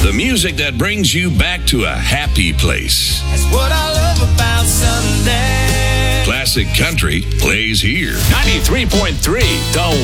The music that brings you back to a happy place. That's what I love about Sunday. Classic country plays here. 93.3, The